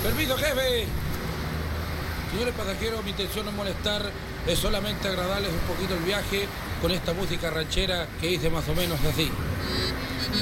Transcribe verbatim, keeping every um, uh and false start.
Permiso, jefe. Señores pasajeros, mi intención no es molestar, es solamente agradarles un poquito el viaje con esta música ranchera que dice más o menos así.